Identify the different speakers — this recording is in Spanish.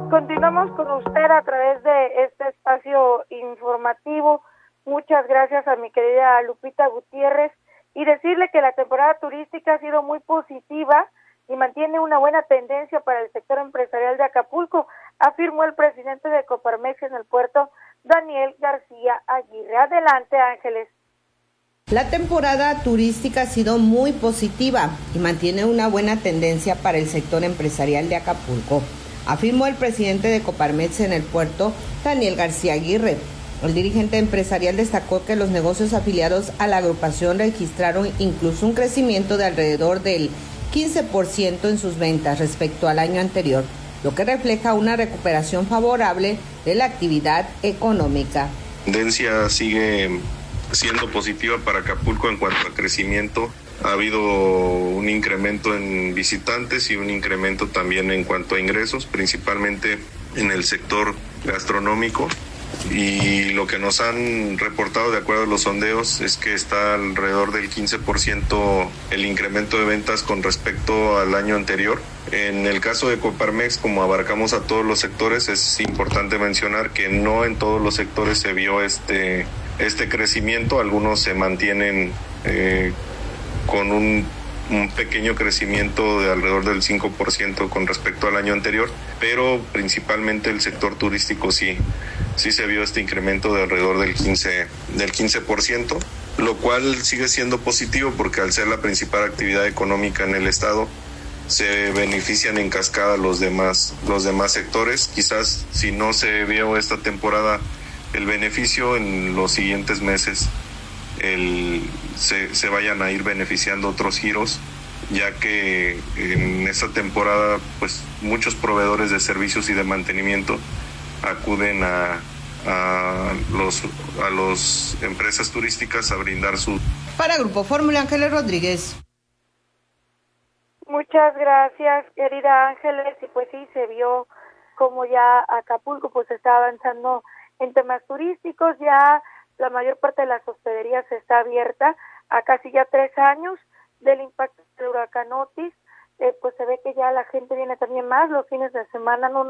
Speaker 1: Continuamos con usted a través de este espacio informativo. Muchas gracias a mi querida Lupita Gutiérrez y decirle que la temporada turística ha sido muy positiva y mantiene una buena tendencia para el sector empresarial de Acapulco, afirmó el presidente de Coparmex en el puerto, Daniel García Aguirre. Adelante, Ángeles.
Speaker 2: La temporada turística ha sido muy positiva y mantiene una buena tendencia para el sector empresarial de Acapulco, afirmó el presidente de Coparmex en el puerto, Daniel García Aguirre. El dirigente empresarial destacó que los negocios afiliados a la agrupación registraron incluso un crecimiento de alrededor del 15% en sus ventas respecto al año anterior, lo que refleja una recuperación favorable de la actividad económica.
Speaker 3: La tendencia sigue siendo positiva para Acapulco en cuanto a crecimiento. Ha habido un incremento en visitantes y un incremento también en cuanto a ingresos, principalmente en el sector gastronómico. Y lo que nos han reportado de acuerdo a los sondeos es que está alrededor del 15% el incremento de ventas con respecto al año anterior. En el caso de Coparmex, como abarcamos a todos los sectores, es importante mencionar que no en todos los sectores se vio este crecimiento. Algunos se mantienen con un pequeño crecimiento de alrededor del 5% con respecto al año anterior, pero principalmente el sector turístico sí se vio este incremento de alrededor del 15%, lo cual sigue siendo positivo porque al ser la principal actividad económica en el estado, se benefician en cascada los demás sectores. Quizás si no se vio esta temporada el beneficio, en los siguientes meses se vayan a ir beneficiando otros giros, ya que en esta temporada pues muchos proveedores de servicios y de mantenimiento acuden a los empresas turísticas a brindar su...
Speaker 2: Para Grupo Fórmula, Ángeles Rodríguez.
Speaker 1: Muchas gracias, querida Ángeles, y pues sí, se vio como ya Acapulco pues está avanzando en temas turísticos. Ya la mayor parte de las hospederías está abierta a casi ya 3 años del impacto del huracán Otis. Pues se ve que ya la gente viene también más los fines de semana, no